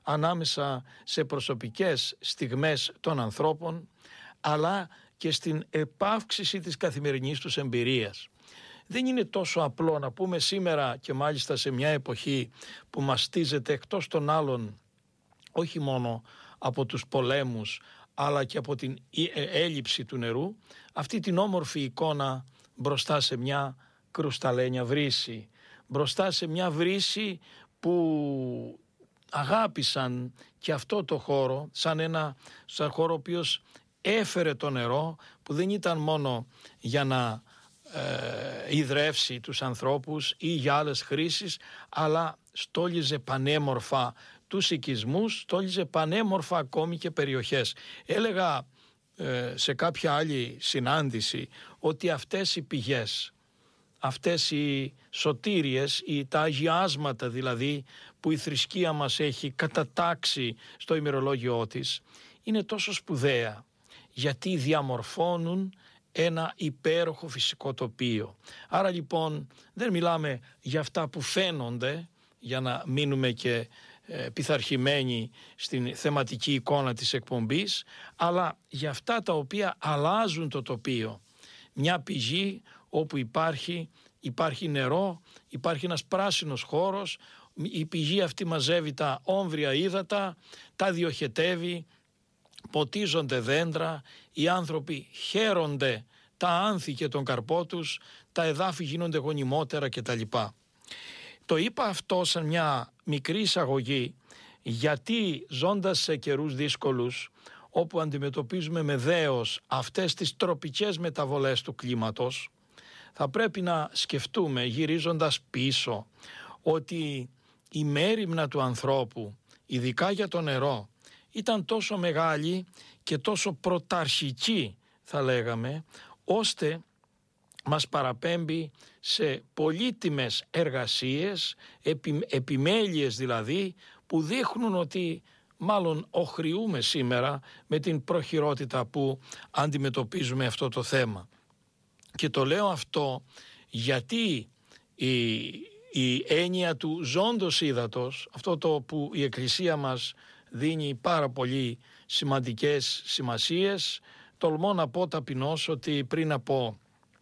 ανάμεσα σε προσωπικές στιγμές των ανθρώπων, αλλά και στην επαύξηση της καθημερινής τους εμπειρίας. Δεν είναι τόσο απλό να πούμε σήμερα, και μάλιστα σε μια εποχή που μαστίζεται εκτός των άλλων όχι μόνο από τους πολέμους αλλά και από την έλλειψη του νερού, αυτή την όμορφη εικόνα μπροστά σε μια κρουσταλένια βρύση, μπροστά σε μια βρύση που αγάπησαν και αυτό το χώρο σαν χώρο ο οποίος έφερε το νερό, που δεν ήταν μόνο για να υδρεύσει τους ανθρώπους ή για άλλες χρήσεις, αλλά στόλιζε πανέμορφα τους οικισμούς, στόλιζε πανέμορφα ακόμη και περιοχές. Έλεγα σε κάποια άλλη συνάντηση ότι αυτές οι πηγές, αυτές οι σωτήριες, τα αγιάσματα δηλαδή που η θρησκεία μας έχει κατατάξει στο ημερολόγιό της, είναι τόσο σπουδαία γιατί διαμορφώνουν ένα υπέροχο φυσικό τοπίο. Άρα λοιπόν δεν μιλάμε για αυτά που φαίνονται, για να μείνουμε και πειθαρχημένοι στην θεματική εικόνα της εκπομπής, αλλά για αυτά τα οποία αλλάζουν το τοπίο. Μια πηγή όπου υπάρχει νερό, υπάρχει ένας πράσινος χώρος, η πηγή αυτή μαζεύει τα όμβρια ύδατα, τα διοχετεύει, ποτίζονται δέντρα, οι άνθρωποι χαίρονται τα άνθη και τον καρπό τους, τα εδάφη γίνονται γονιμότερα κτλ. Το είπα αυτό σαν μια μικρή εισαγωγή, γιατί ζώντας σε καιρούς δύσκολους, όπου αντιμετωπίζουμε με δέος αυτές τις τροπικές μεταβολές του κλίματος, θα πρέπει να σκεφτούμε, γυρίζοντας πίσω, ότι η μέριμνα του ανθρώπου, ειδικά για το νερό, ήταν τόσο μεγάλη και τόσο πρωταρχική, θα λέγαμε, ώστε μας παραπέμπει σε πολύτιμες εργασίες, επιμέλειες δηλαδή, που δείχνουν ότι μάλλον οχριούμε σήμερα με την προχειρότητα που αντιμετωπίζουμε αυτό το θέμα. Και το λέω αυτό γιατί η έννοια του ζώντος ύδατος, αυτό το που η Εκκλησία μας δίνει πάρα πολύ σημαντικές σημασίες, τολμώ να πω ταπεινώς ότι πριν από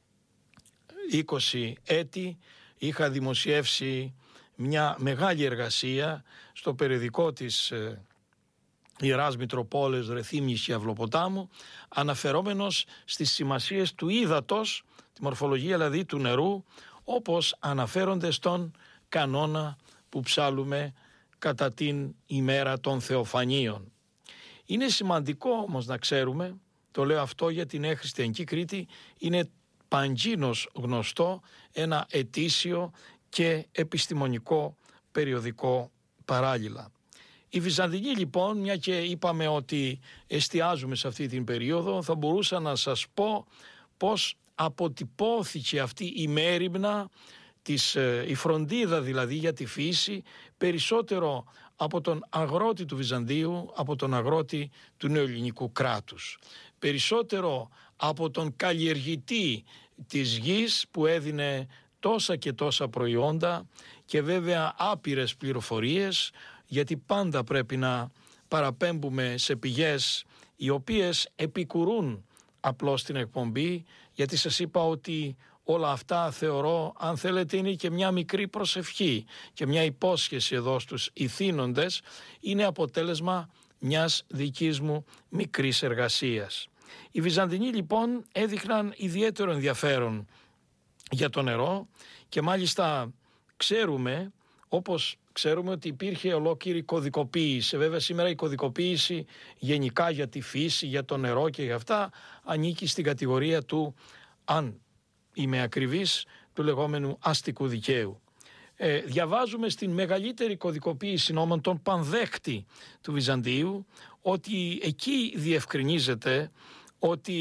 20 έτη είχα δημοσιεύσει μια μεγάλη εργασία στο περιοδικό της Ιεράς Μητροπόλεως Ρεθύμνης και Αυλοποτάμου, αναφερόμενος στις σημασίες του ύδατος, τη μορφολογία δηλαδή του νερού, όπως αναφέρονται στον κανόνα που ψάλουμε κατά την ημέρα των Θεοφανίων. Είναι σημαντικό όμως να ξέρουμε, το λέω αυτό για την νέα χριστιανική Κρήτη, είναι παντζίνος γνωστό ένα ετήσιο και επιστημονικό περιοδικό παράλληλα. Οι Βυζαντινοί λοιπόν, μια και είπαμε ότι εστιάζουμε σε αυτή την περίοδο, θα μπορούσα να σας πω πώς αποτυπώθηκε αυτή η μέριμνα, η φροντίδα δηλαδή για τη φύση, περισσότερο από τον αγρότη του Βυζαντίου, από τον αγρότη του νεοελληνικού κράτους. Περισσότερο από τον καλλιεργητή της γης που έδινε τόσα και τόσα προϊόντα και βέβαια άπειρες πληροφορίες, γιατί πάντα πρέπει να παραπέμπουμε σε πηγές οι οποίες επικουρούν απλώς την εκπομπή, γιατί σας είπα ότι όλα αυτά θεωρώ, αν θέλετε, είναι και μια μικρή προσευχή και μια υπόσχεση εδώ στους ηθήνοντες, είναι αποτέλεσμα μιας δικής μου μικρής εργασίας. Οι Βυζαντινοί λοιπόν έδειχναν ιδιαίτερο ενδιαφέρον για το νερό και μάλιστα ξέρουμε, όπως ξέρουμε ότι υπήρχε ολόκληρη κωδικοποίηση. Βέβαια σήμερα η κωδικοποίηση γενικά για τη φύση, για το νερό και για αυτά ανήκει στην κατηγορία του, αν είμαι ακριβής, του λεγόμενου αστικού δικαίου. Διαβάζουμε στην μεγαλύτερη κωδικοποίηση νόμων, τον Πανδέκτη του Βυζαντίου, ότι εκεί διευκρινίζεται ότι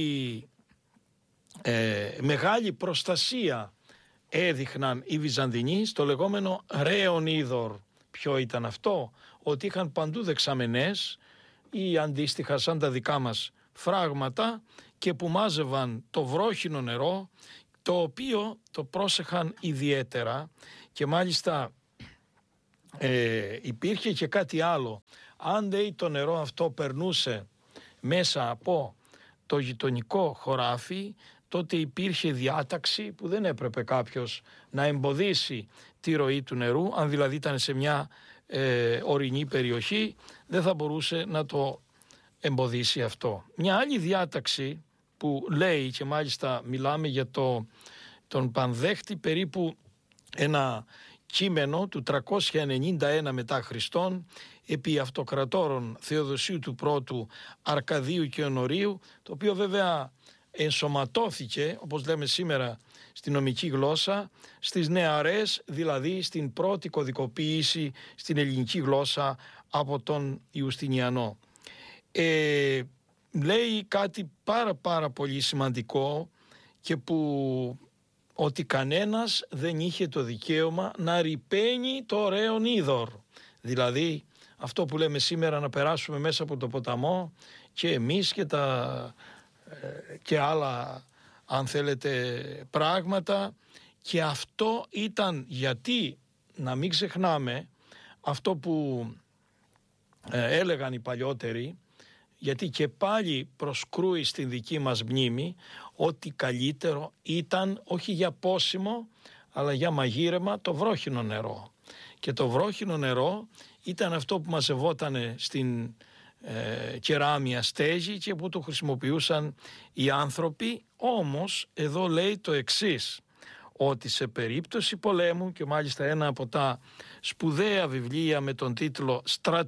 μεγάλη προστασία έδειχναν οι Βυζαντινοί στο λεγόμενο ρέον είδωρ. Ποιο ήταν αυτό? Ότι είχαν παντού δεξαμενές ή αντίστοιχα σαν τα δικά μας φράγματα και που μάζευαν το βρόχινο νερό, το οποίο το πρόσεχαν ιδιαίτερα και μάλιστα υπήρχε και κάτι άλλο. Αν λέει το νερό αυτό περνούσε μέσα από το γειτονικό χωράφι, τότε υπήρχε διάταξη που δεν έπρεπε κάποιος να εμποδίσει τη ροή του νερού. Αν δηλαδή ήταν σε μια ορεινή περιοχή, δεν θα μπορούσε να το εμποδίσει αυτό. Μια άλλη διάταξη που λέει, και μάλιστα μιλάμε για τον Πανδέχτη, περίπου ένα κείμενο του 391 μετά Χριστόν, επί αυτοκρατόρων Θεοδοσίου του Πρώτου, Αρκαδίου και Ονορίου, το οποίο βέβαια ενσωματώθηκε, όπως λέμε σήμερα στη νομική γλώσσα, στις νεαρές, δηλαδή στην πρώτη κωδικοποίηση στην ελληνική γλώσσα από τον Ιουστινιανό. Λέει κάτι πάρα πολύ σημαντικό, και που ότι κανένας δεν είχε το δικαίωμα να ρυπαίνει το ωραίον είδωρ. Δηλαδή αυτό που λέμε σήμερα, να περάσουμε μέσα από το ποταμό και εμείς και άλλα, αν θέλετε, πράγματα. Και αυτό ήταν γιατί, να μην ξεχνάμε αυτό που έλεγαν οι παλιότεροι, γιατί και πάλι προσκρούει στην δική μας μνήμη ότι καλύτερο ήταν όχι για πόσιμο αλλά για μαγείρεμα το βρόχινο νερό. Και το βρόχινο νερό ήταν αυτό που μαζευόταν στην κεράμια στέγη και που το χρησιμοποιούσαν οι άνθρωποι. Όμως εδώ λέει το εξής, ότι σε περίπτωση πολέμου, και μάλιστα ένα από τα σπουδαία βιβλία με τον τίτλο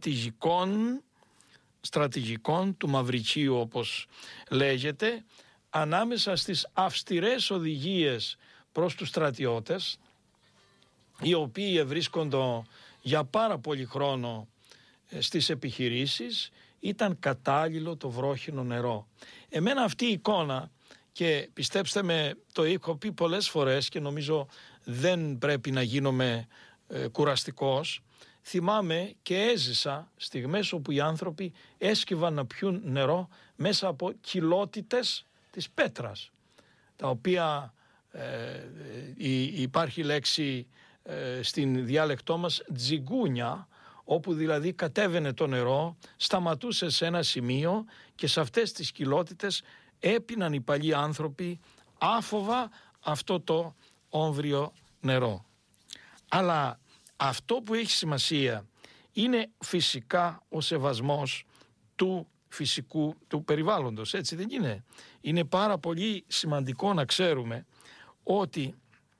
στρατηγικών του Μαυριτσίου, όπως λέγεται, ανάμεσα στις αυστηρές οδηγίες προς τους στρατιώτες, οι οποίοι βρίσκονται για πάρα πολύ χρόνο στις επιχειρήσεις, ήταν κατάλληλο το βρόχινο νερό. Εμένα αυτή η εικόνα, και πιστέψτε με, το έχω πει πολλές φορές και νομίζω δεν πρέπει να γίνομαι κουραστικός, θυμάμαι και έζησα στιγμές όπου οι άνθρωποι έσκυβαν να πιούν νερό μέσα από κοιλότητες της πέτρας, τα οποία υπάρχει λέξη στην διάλεκτό μας τζιγκούνια, όπου δηλαδή κατέβαινε το νερό, σταματούσε σε ένα σημείο και σε αυτές τις κοιλότητες έπιναν οι παλιοί άνθρωποι άφοβα αυτό το όμβριο νερό. Αλλά αυτό που έχει σημασία είναι φυσικά ο σεβασμός του φυσικού του περιβάλλοντος, έτσι δεν είναι? Είναι πάρα πολύ σημαντικό να ξέρουμε ότι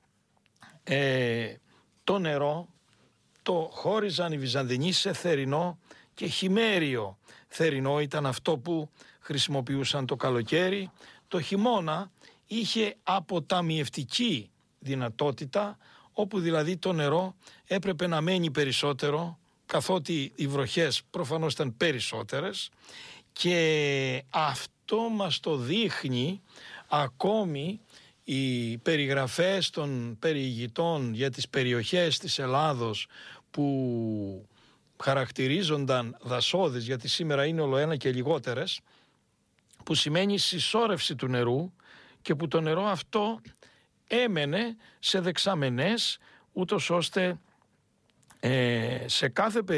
το νερό το χώριζαν οι Βυζαντινοί σε θερινό και χειμέριο. Θερινό ήταν αυτό που χρησιμοποιούσαν το καλοκαίρι. Το χειμώνα είχε αποταμιευτική δυνατότητα, όπου δηλαδή το νερό έπρεπε να μένει περισσότερο, καθότι οι βροχές προφανώς ήταν περισσότερες, και αυτό μας το δείχνει ακόμη οι περιγραφές των περιηγητών για τις περιοχές της Ελλάδος που χαρακτηρίζονταν δασώδεις, γιατί σήμερα είναι ολοένα και λιγότερες, που σημαίνει συσσόρευση του νερού, και που το νερό αυτό έμενε σε δεξαμενές, ούτως ώστε σε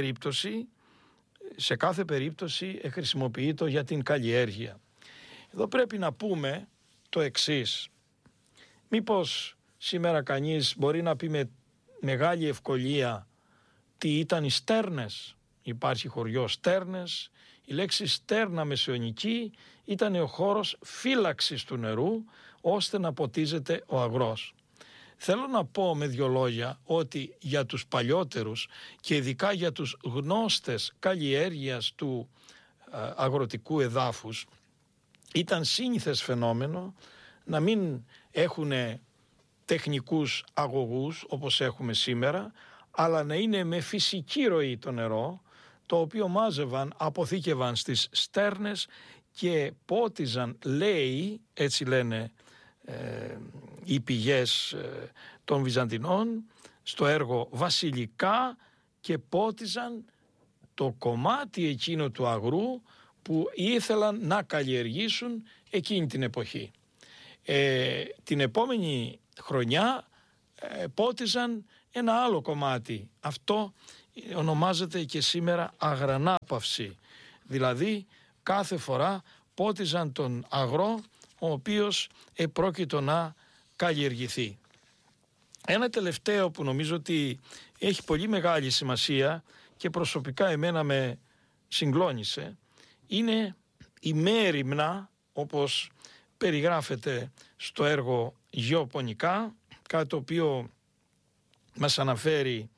κάθε περίπτωση χρησιμοποιείται για την καλλιέργεια. Εδώ πρέπει να πούμε το εξής. Μήπως σήμερα κανείς μπορεί να πει με μεγάλη ευκολία τι ήταν οι στέρνες? Υπάρχει χωριό Στέρνες. Η λέξη στέρνα μεσαιωνική ήταν ο χώρος φύλαξης του νερού, ώστε να ποτίζεται ο αγρός. Θέλω να πω με δύο λόγια ότι για τους παλιότερους και ειδικά για τους γνώστες καλλιέργειας του αγροτικού εδάφους ήταν σύνηθες φαινόμενο να μην έχουν τεχνικούς αγωγούς όπως έχουμε σήμερα, αλλά να είναι με φυσική ροή το νερό, το οποίο μάζευαν, αποθήκευαν στις στέρνες και πότιζαν, λέει, έτσι λένε οι πηγές των Βυζαντινών, στο έργο βασιλικά, και πότιζαν το κομμάτι εκείνο του αγρού που ήθελαν να καλλιεργήσουν εκείνη την εποχή. Την επόμενη χρονιά πότιζαν ένα άλλο κομμάτι. Αυτό ονομάζεται και σήμερα αγρανάπαυση. Δηλαδή κάθε φορά πότιζαν τον αγρό ο οποίος επρόκειτο να καλλιεργηθεί. Ένα τελευταίο που νομίζω ότι έχει πολύ μεγάλη σημασία και προσωπικά εμένα με συγκλώνησε είναι η μέριμνα, όπως περιγράφεται στο έργο Γεωπονικά, κάτι το οποίο μας αναφέρει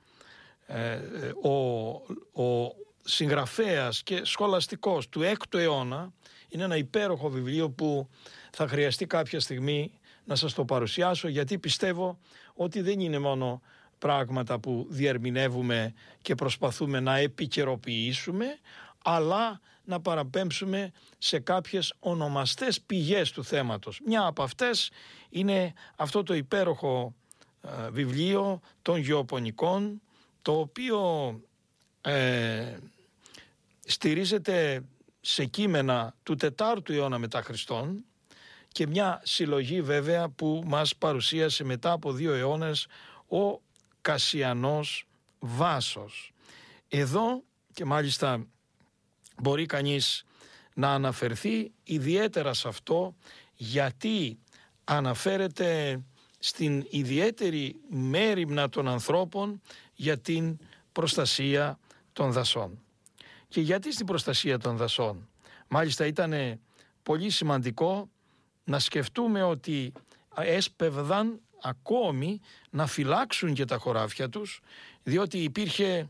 ο συγγραφέας και σχολαστικός του 6ου αιώνα. Είναι ένα υπέροχο βιβλίο που θα χρειαστεί κάποια στιγμή να σας το παρουσιάσω, γιατί πιστεύω ότι δεν είναι μόνο πράγματα που διερμηνεύουμε και προσπαθούμε να επικαιροποιήσουμε, αλλά να παραπέμψουμε σε κάποιες ονομαστές πηγές του θέματος. Μια από αυτές είναι αυτό το υπέροχο βιβλίο των Γεωπονικών, το οποίο στηρίζεται σε κείμενα του 4ου αιώνα μετά Χριστόν και μια συλλογή βέβαια που μας παρουσίασε μετά από 2 αιώνες ο Κασιανός Βάσος. Εδώ και μάλιστα μπορεί κανείς να αναφερθεί ιδιαίτερα σε αυτό, γιατί αναφέρεται στην ιδιαίτερη μέριμνα των ανθρώπων για την προστασία των δασών. Και γιατί στην προστασία των δασών? Μάλιστα ήταν πολύ σημαντικό να σκεφτούμε ότι έσπευδαν ακόμη να φυλάξουν και τα χωράφια τους, διότι υπήρχε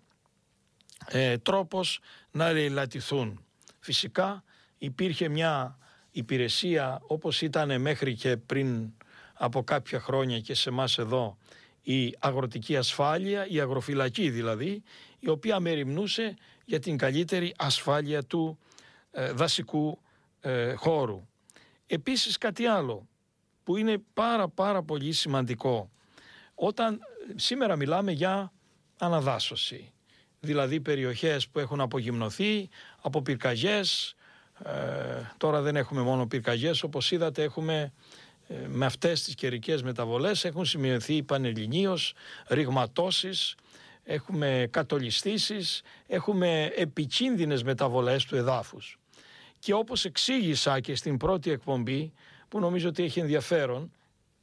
τρόπος να λαιλατηθούν. Φυσικά υπήρχε μια υπηρεσία, όπως ήταν μέχρι και πριν από κάποια χρόνια και σε εμάς εδώ, η αγροτική ασφάλεια, η αγροφυλακή δηλαδή, η οποία μεριμνούσε για την καλύτερη ασφάλεια του δασικού χώρου. Επίσης κάτι άλλο που είναι πάρα πολύ σημαντικό, όταν σήμερα μιλάμε για αναδάσωση, δηλαδή περιοχές που έχουν απογυμνωθεί από πυρκαγιές. Τώρα δεν έχουμε μόνο πυρκαγιές, όπως είδατε έχουμε με αυτές τις καιρικές μεταβολές έχουν σημειωθεί πανελληνίως ρηγματώσεις, έχουμε κατολιστήσεις, έχουμε επικίνδυνες μεταβολές του εδάφους. Και όπως εξήγησα και στην πρώτη εκπομπή, που νομίζω ότι έχει ενδιαφέρον,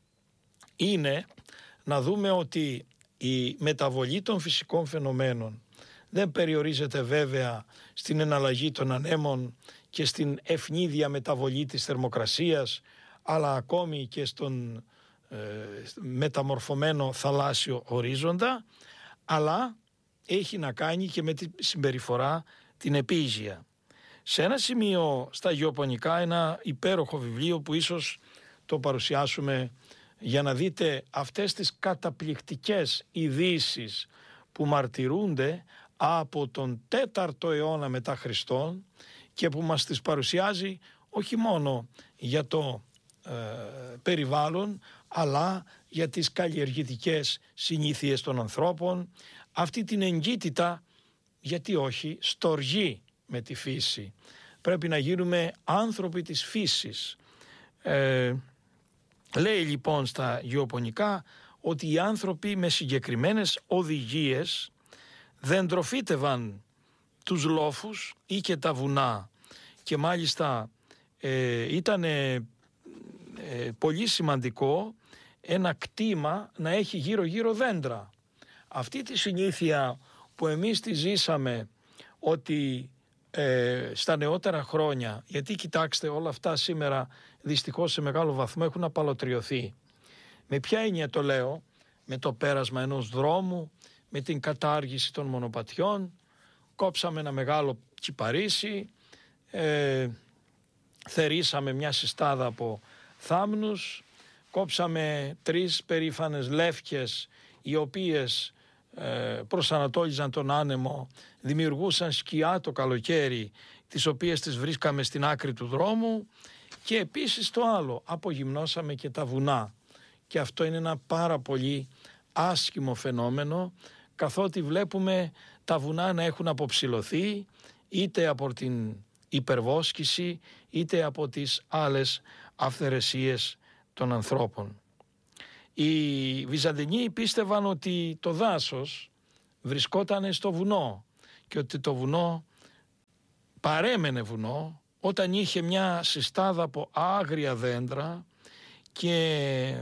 είναι να δούμε ότι η μεταβολή των φυσικών φαινομένων δεν περιορίζεται βέβαια στην εναλλαγή των ανέμων και στην ευνίδια μεταβολή της θερμοκρασίας, αλλά ακόμη και στον μεταμορφωμένο θαλάσσιο ορίζοντα, αλλά έχει να κάνει και με τη συμπεριφορά την επίγεια. Σε ένα σημείο στα Γεωπονικά, ένα υπέροχο βιβλίο που ίσως το παρουσιάσουμε για να δείτε αυτές τις καταπληκτικές ειδήσεις που μαρτυρούνται από τον 4ο αιώνα μετά Χριστόν και που μας τις παρουσιάζει όχι μόνο για το περιβάλλον, αλλά για τις καλλιεργητικές συνήθειες των ανθρώπων, αυτή την εγκύτητα, γιατί όχι, στοργή με τη φύση. Πρέπει να γίνουμε άνθρωποι της φύσης. Λέει λοιπόν στα Γεωπονικά ότι οι άνθρωποι με συγκεκριμένες οδηγίες δεν τροφήτευαν τους λόφους ή και τα βουνά, και μάλιστα ήταν πολύ σημαντικό ένα κτήμα να έχει γύρω δέντρα. Αυτή τη συνήθεια που εμείς τη ζήσαμε, ότι στα νεότερα χρόνια, γιατί κοιτάξτε όλα αυτά σήμερα δυστυχώς σε μεγάλο βαθμό έχουν απαλωτριωθεί. Με ποια έννοια το λέω? Με το πέρασμα ενός δρόμου, με την κατάργηση των μονοπατιών, κόψαμε ένα μεγάλο κυπαρίσι, θερήσαμε μια συστάδα από θάμνους, κόψαμε 3 περήφανες λεύκες οι οποίες προσανατόλιζαν τον άνεμο, δημιουργούσαν σκιά το καλοκαίρι, τις οποίες τις βρίσκαμε στην άκρη του δρόμου, και επίσης το άλλο, απογυμνώσαμε και τα βουνά, και αυτό είναι ένα πάρα πολύ άσχημο φαινόμενο, καθότι βλέπουμε τα βουνά να έχουν αποψηλωθεί είτε από την υπερβόσκηση είτε από τις άλλες αυθαιρεσίες των ανθρώπων. Οι Βυζαντινοί πίστευαν ότι το δάσος βρισκόταν στο βουνό και ότι το βουνό παρέμενε βουνό όταν είχε μια συστάδα από άγρια δέντρα. Και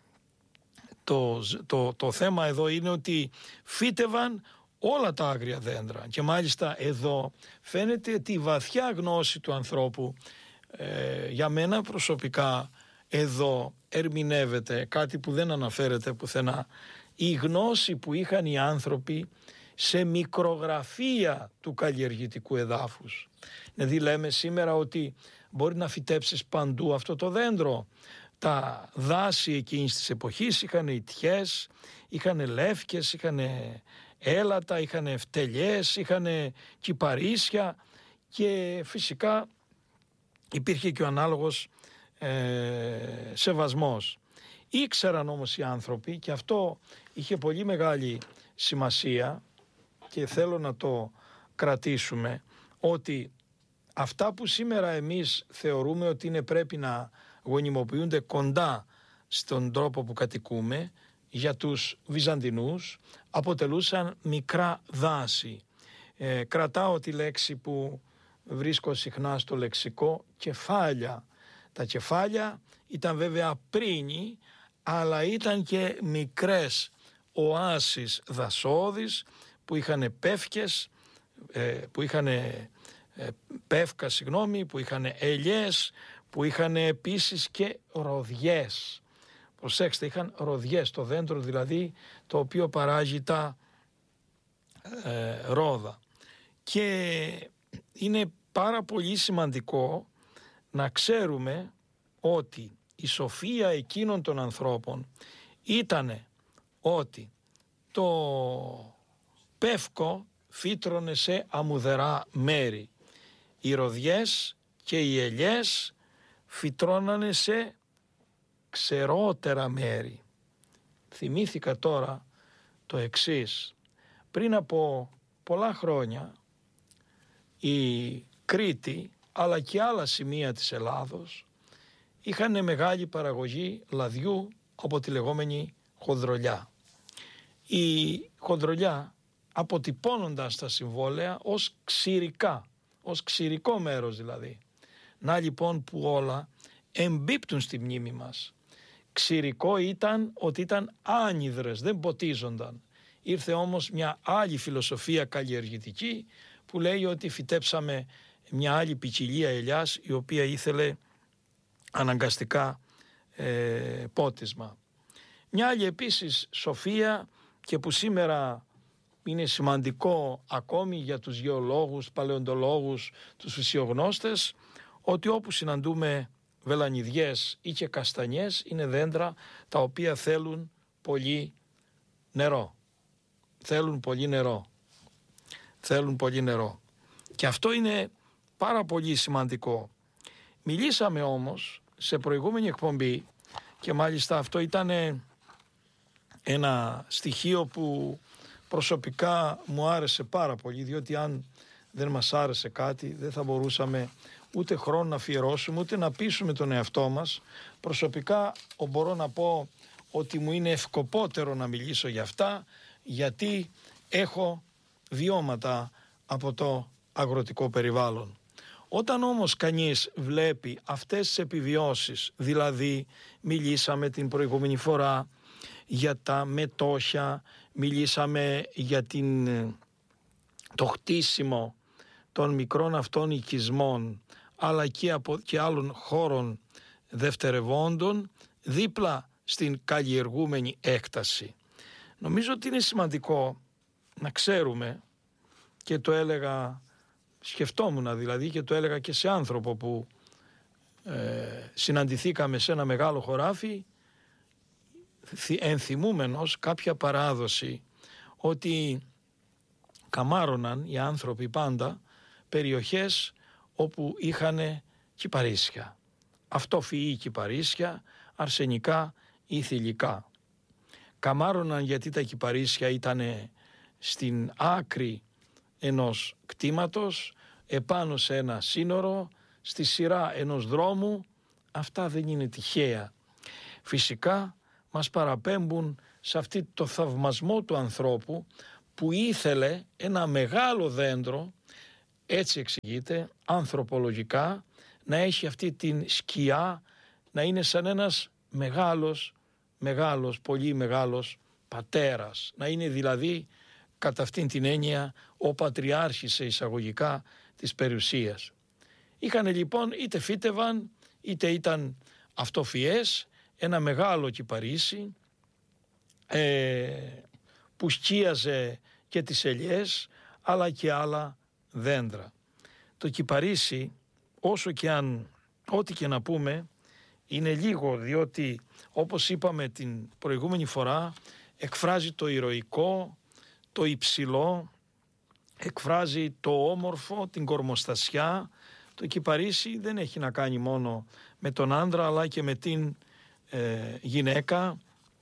το θέμα εδώ είναι ότι φύτευαν όλα τα άγρια δέντρα και μάλιστα εδώ φαίνεται ότι η βαθιά γνώση του ανθρώπου, για μένα προσωπικά εδώ ερμηνεύεται κάτι που δεν αναφέρεται πουθενά, η γνώση που είχαν οι άνθρωποι σε μικρογραφία του καλλιεργητικού εδάφους. Δηλαδή λέμε σήμερα ότι μπορεί να φυτέψεις παντού αυτό το δέντρο. Τα δάση εκείνης της εποχής είχαν ιτιές, είχαν λεύκες, είχαν έλατα, είχαν φτελιές, είχαν κυπαρίσια και φυσικά υπήρχε και ο ανάλογος σεβασμός. Ήξεραν όμως οι άνθρωποι, και αυτό είχε πολύ μεγάλη σημασία και θέλω να το κρατήσουμε, ότι αυτά που σήμερα εμείς θεωρούμε ότι πρέπει να γονιμοποιούνται κοντά στον τρόπο που κατοικούμε, για τους Βυζαντινούς αποτελούσαν μικρά δάση. Κρατάω τη λέξη που βρίσκω συχνά στο λεξικό, κεφάλια. Τα κεφάλια ήταν βέβαια πρίνοι, αλλά ήταν και μικρές οάσεις δασόδης που είχαν πεύκες, που είχαν πεύκα, που είχαν ελιές, που είχαν επίσης και ροδιές. Προσέξτε, είχαν ροδιές, το δέντρο δηλαδή το οποίο παράγει τα ρόδα. Και είναι πάρα πολύ σημαντικό να ξέρουμε ότι η σοφία εκείνων των ανθρώπων ήτανε ότι το πεύκο φύτρωνε σε αμμουδερά μέρη. Οι ροδιές και οι ελιές φυτρώνανε σε ξερότερα μέρη. Θυμήθηκα τώρα το εξής. Πριν από πολλά χρόνια η Κρήτη αλλά και άλλα σημεία της Ελλάδος είχαν μεγάλη παραγωγή λαδιού από τη λεγόμενη χονδρολιά. Η χονδρολιά αποτυπώνοντας τα συμβόλαια ως ξηρικά, ως ξηρικό μέρος δηλαδή. Να λοιπόν που όλα εμπίπτουν στη μνήμη μας. Ξηρικό ήταν ότι ήταν άνυδρες, δεν ποτίζονταν. Ήρθε όμως μια άλλη φιλοσοφία καλλιεργητική που λέει ότι φυτέψαμε μια άλλη ποικιλία ελιάς η οποία ήθελε αναγκαστικά πότισμα. Μια άλλη επίσης σοφία και που σήμερα είναι σημαντικό ακόμη για τους γεωλόγους, παλαιοντολόγους, τους φυσιογνώστες, ότι όπου συναντούμε βελανιδιές ή και καστανιές είναι δέντρα τα οποία θέλουν πολύ νερό. Θέλουν πολύ νερό. Και αυτό είναι πάρα πολύ σημαντικό. Μιλήσαμε όμως σε προηγούμενη εκπομπή και μάλιστα αυτό ήταν ένα στοιχείο που προσωπικά μου άρεσε πάρα πολύ, διότι αν δεν μας άρεσε κάτι δεν θα μπορούσαμε ούτε χρόνο να αφιερώσουμε ούτε να πείσουμε τον εαυτό μας. Προσωπικά μπορώ να πω ότι μου είναι ευκοπότερο να μιλήσω για αυτά, γιατί έχω βιώματα από το αγροτικό περιβάλλον. Όταν όμως κανείς βλέπει αυτές τις επιβιώσεις, δηλαδή μιλήσαμε την προηγούμενη φορά για τα μετόχια, μιλήσαμε για το χτίσιμο των μικρών αυτών οικισμών, αλλά και άλλων χώρων δευτερευόντων δίπλα στην καλλιεργούμενη έκταση. Νομίζω ότι είναι σημαντικό να ξέρουμε, και το έλεγα, σκεφτόμουν δηλαδή και το έλεγα και σε άνθρωπο που συναντηθήκαμε σε ένα μεγάλο χωράφι, ενθυμούμενος κάποια παράδοση ότι καμάρωναν οι άνθρωποι πάντα περιοχές όπου είχαν κυπαρίσια. Αυτοφυή κυπαρίσια, αρσενικά ή θηλυκά. Καμάρωναν γιατί τα κυπαρίσια ήταν στην άκρη ενός κτήματος, επάνω σε ένα σύνορο, στη σειρά ενός δρόμου. Αυτά δεν είναι τυχαία. Φυσικά μας παραπέμπουν σε αυτή το θαυμασμό του ανθρώπου που ήθελε ένα μεγάλο δέντρο, έτσι εξηγείται, ανθρωπολογικά, να έχει αυτή την σκιά, να είναι σαν ένας μεγάλος, πολύ μεγάλος πατέρας, να είναι δηλαδή κατά αυτήν την έννοια ο πατριάρχης σε εισαγωγικά της περιουσίας. Είχαν λοιπόν, είτε φύτευαν είτε ήταν αυτοφιές, ένα μεγάλο κυπαρίσι που σκίαζε και τις ελιές αλλά και άλλα δέντρα. Το κυπαρίσι, όσο και αν, ό,τι και να πούμε, είναι λίγο, διότι όπως είπαμε την προηγούμενη φορά, εκφράζει το ηρωικό, το υψηλό, εκφράζει το όμορφο, την κορμοστασιά. Το κυπαρίσι δεν έχει να κάνει μόνο με τον άντρα αλλά και με την γυναίκα.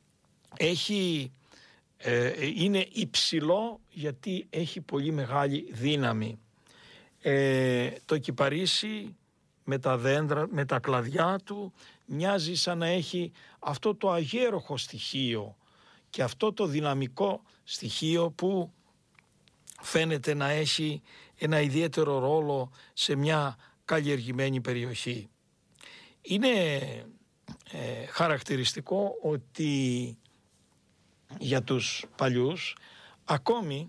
Είναι υψηλό γιατί έχει πολύ μεγάλη δύναμη. Το κυπαρίσι με τα δέντρα, με τα κλαδιά του, μοιάζει σαν να έχει αυτό το αγέροχο στοιχείο και αυτό το δυναμικό στοιχείο που φαίνεται να έχει ένα ιδιαίτερο ρόλο σε μια καλλιεργημένη περιοχή. Είναι χαρακτηριστικό ότι για τους παλιούς ακόμη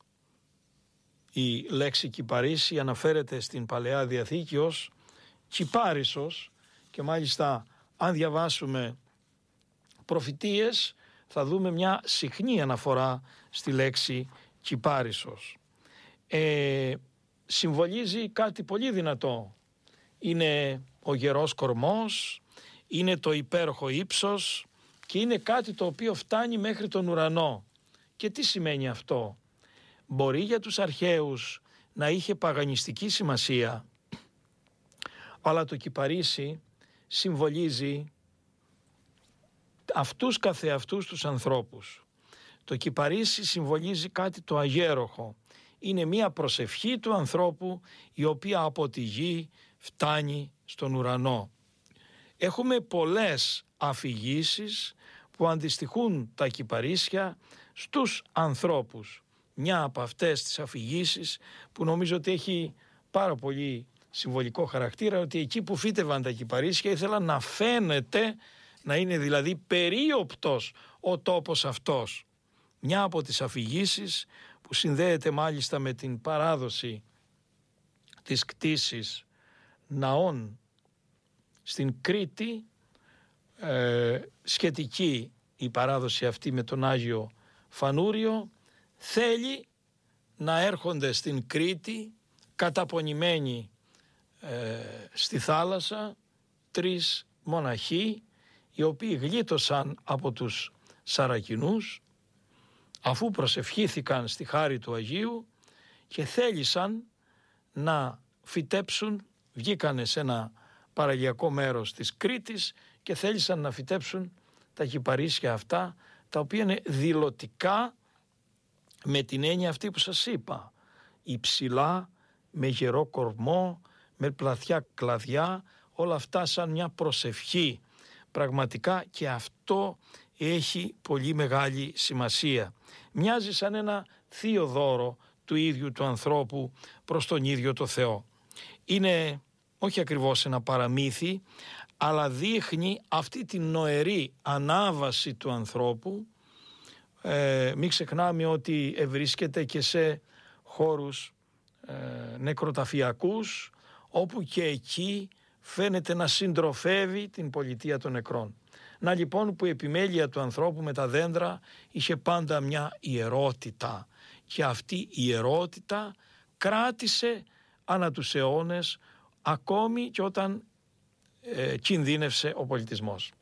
η λέξη κυπαρίσι αναφέρεται στην Παλαιά Διαθήκη ως κυπάρισος και μάλιστα αν διαβάσουμε προφητείες θα δούμε μια συχνή αναφορά στη λέξη κυπάρισος. Συμβολίζει κάτι πολύ δυνατό. Είναι ο γερός κορμός, είναι το υπέροχο ύψος και είναι κάτι το οποίο φτάνει μέχρι τον ουρανό. Και τι σημαίνει αυτό? Μπορεί για τους αρχαίους να είχε παγανιστική σημασία, αλλά το κυπαρίσι συμβολίζει αυτούς καθεαυτούς τους ανθρώπους. Το κυπαρίσι συμβολίζει κάτι το αγέροχο. Είναι μια προσευχή του ανθρώπου η οποία από τη γη φτάνει στον ουρανό. Έχουμε πολλές αφηγήσεις που αντιστοιχούν τα κυπαρίσια στους ανθρώπους. Μια από αυτές τις αφηγήσεις που νομίζω ότι έχει πάρα πολύ συμβολικό χαρακτήρα, ότι εκεί που φύτευαν τα κυπαρίσια ήθελαν να φαίνεται, να είναι δηλαδή περίοπτος ο τόπος αυτός. Μια από τις αφηγήσεις που συνδέεται μάλιστα με την παράδοση της κτήσης ναών στην Κρήτη, σχετική η παράδοση αυτή με τον Άγιο Φανούριο, θέλει να έρχονται στην Κρήτη καταπονημένοι στη θάλασσα 3 μοναχοί οι οποίοι γλίτωσαν από τους Σαρακινούς αφού προσευχήθηκαν στη χάρη του Αγίου και θέλησαν να φυτέψουν, βγήκανε σε ένα παραλιακό μέρος της Κρήτης και θέλησαν να φυτέψουν τα κυπαρίσια αυτά, τα οποία είναι δηλωτικά με την έννοια αυτή που σας είπα, υψηλά, με γερό κορμό, με πλαθιά κλαδιά, όλα αυτά σαν μια προσευχή πραγματικά, και αυτό έχει πολύ μεγάλη σημασία. Μοιάζει σαν ένα θείο δώρο του ίδιου του ανθρώπου προς τον ίδιο το Θεό. Είναι όχι ακριβώς ένα παραμύθι, αλλά δείχνει αυτή την νοερή ανάβαση του ανθρώπου. Μην ξεχνάμε ότι ευρίσκεται και σε χώρους νεκροταφιακούς, όπου και εκεί φαίνεται να συντροφεύει την πολιτεία των νεκρών. Να λοιπόν που η επιμέλεια του ανθρώπου με τα δέντρα είχε πάντα μια ιερότητα, και αυτή η ιερότητα κράτησε ανά τους αιώνες, ακόμη και όταν κινδύνευσε ο πολιτισμός.